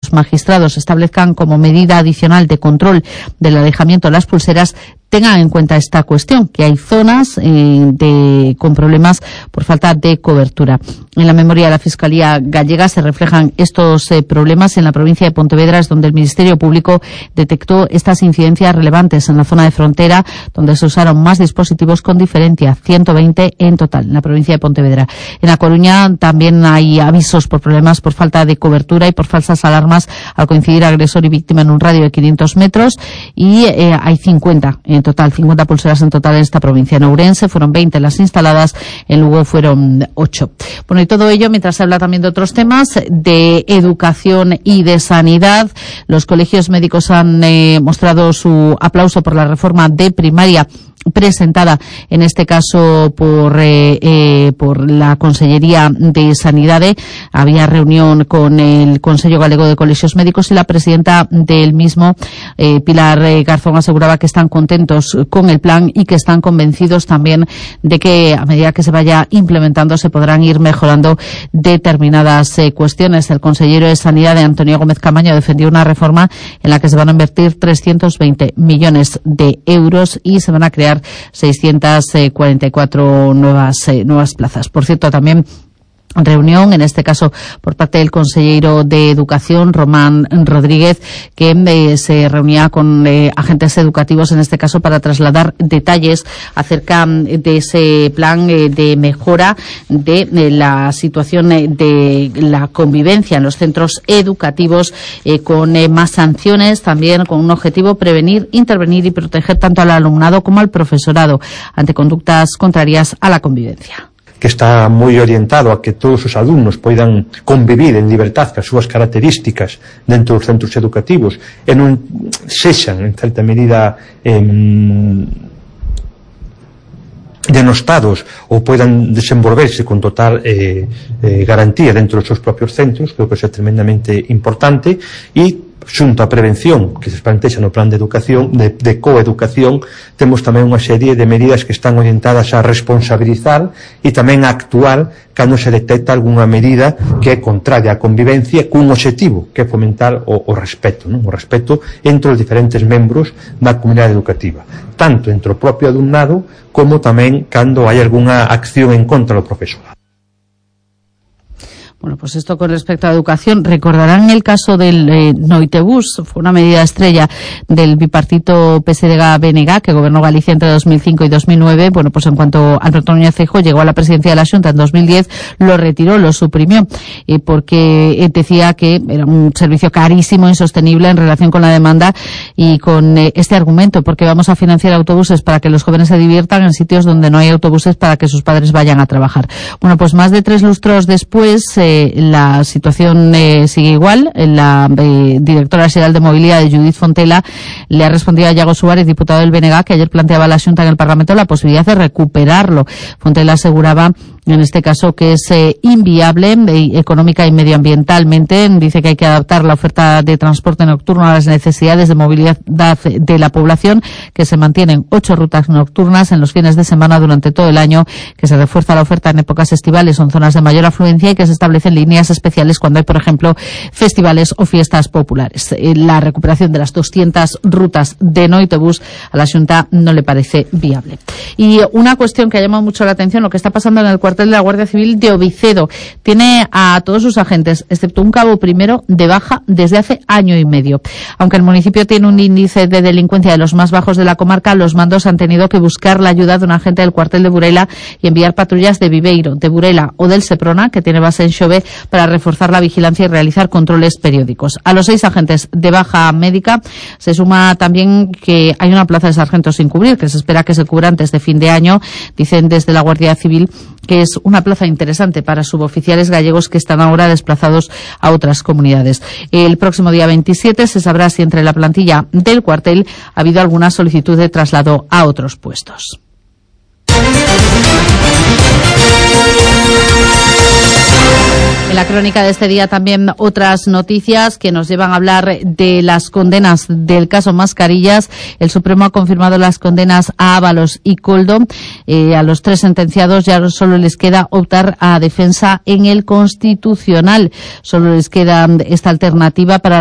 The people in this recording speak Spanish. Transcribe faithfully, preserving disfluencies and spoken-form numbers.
los magistrados establezcan como medida adicional de control del alejamiento de las pulseras, tengan en cuenta esta cuestión, que hay zonas eh, de, con problemas por falta de cobertura. En la memoria de la Fiscalía gallega se reflejan estos eh, problemas en la provincia de Pontevedra, es donde el Ministerio Público detectó estas incidencias relevantes en la zona de frontera, donde se usaron más dispositivos con diferencia, ciento veinte en total, en la provincia de Pontevedra. En La Coruña también hay avisos por problemas por falta de cobertura y por falsas alarmas al coincidir agresor y víctima en un radio de quinientos metros, y eh, hay cincuenta en total, cincuenta pulseras en total en esta provincia. En Ourense fueron veinte las instaladas, en Lugo fueron ocho. Bueno, y todo ello mientras se habla también de otros temas, de educación y de sanidad. Los colegios médicos han eh, mostrado su aplauso por la reforma de primaria presentada en este caso por eh, eh, por la Consellería de Sanidade. Había reunión con el Consello Galego de Colegios Médicos y la presidenta del mismo, eh, Pilar eh, Garzón, aseguraba que están contentos con el plan y que están convencidos también de que a medida que se vaya implementando se podrán ir mejorando determinadas eh, cuestiones. El consejero de Sanidade, Antonio Gómez Camaño, defendió una reforma en la que se van a invertir trescientos veinte millones de euros y se van a crear seiscientas cuarenta y cuatro nuevas eh, nuevas plazas. Por cierto, también reunión, en este caso por parte del consejero de Educación, Román Rodríguez, que eh, se reunía con eh, agentes educativos, en este caso para trasladar detalles acerca de ese plan eh, de mejora de eh, la situación eh, de la convivencia en los centros educativos, eh, con eh, más sanciones, también con un objetivo: prevenir, intervenir y proteger tanto al alumnado como al profesorado ante conductas contrarias a la convivencia. Que está moi orientado a que todos os alumnos poidan convivir en libertad cas súas características dentro dos centros educativos e non sexan, en certa medida, eh, denostados ou poidan desenvolverse con total eh, eh, garantía dentro dos seus propios centros. Creo que isso é tremendamente importante, e xunto á prevención que se plantexa no plan de educación, de, de coeducación, temos tamén unha serie de medidas que están orientadas a responsabilizar e tamén a actuar cando se detecta algunha medida que é contraria á convivencia, cun objetivo que é fomentar o, o respeto, non? O respeto entre os diferentes membros da comunidade educativa, tanto entre o propio alumnado como tamén cando hai algunha acción en contra do profesorado. Bueno, pues esto con respecto a educación. Recordarán el caso del eh, Noitebus, fue una medida estrella del bipartito P S D G B N G que gobernó Galicia entre dos mil cinco y dos mil nueve. Bueno, pues en cuanto Alberto Núñez Feijóo llegó a la presidencia de la Xunta en dos mil diez, lo retiró, lo suprimió, eh, porque eh, decía que era un servicio carísimo, insostenible en relación con la demanda, y con eh, este argumento: porque vamos a financiar autobuses para que los jóvenes se diviertan en sitios donde no hay autobuses para que sus padres vayan a trabajar. Bueno, pues más de tres lustros después, eh, la situación eh, sigue igual. La eh, directora general de Movilidad, de Judith Fontela, le ha respondido a Iago Suárez, diputado del B N G, que ayer planteaba a la Xunta en el Parlamento la posibilidad de recuperarlo. Fontela aseguraba, en este caso, que es eh, inviable eh, económica y medioambientalmente. Dice que hay que adaptar la oferta de transporte nocturno a las necesidades de movilidad de la población, que se mantienen ocho rutas nocturnas en los fines de semana durante todo el año, que se refuerza la oferta en épocas estivales o en zonas de mayor afluencia, y que se establecen líneas especiales cuando hay, por ejemplo, festivales o fiestas populares. Eh, la recuperación de las doscientas rutas de Noitebus a la Xunta no le parece viable. Y una cuestión que ha llamado mucho la atención, lo que está pasando en el cuartel de la Guardia Civil de Ovicedo. Tiene a todos sus agentes, excepto un cabo primero, de baja desde hace año y medio. Aunque el municipio tiene un índice de delincuencia de los más bajos de la comarca, los mandos han tenido que buscar la ayuda de un agente del cuartel de Burela y enviar patrullas de Viveiro, de Burela o del Seprona, que tiene base en Xove, para reforzar la vigilancia y realizar controles periódicos. A los seis agentes de baja médica se suma también que hay una plaza de sargento sin cubrir, que se espera que se cubra antes de fin de año. Dicen desde la Guardia Civil que es una plaza interesante para suboficiales gallegos que están ahora desplazados a otras comunidades. El próximo día veintisiete se sabrá si entre la plantilla del cuartel ha habido alguna solicitud de traslado a otros puestos. En la crónica de este día también otras noticias que nos llevan a hablar de las condenas del caso Mascarillas. El Supremo ha confirmado las condenas a Ábalos y Koldo. Eh, a los tres sentenciados ya solo les queda optar a defensa en el Constitucional. Solo les queda esta alternativa para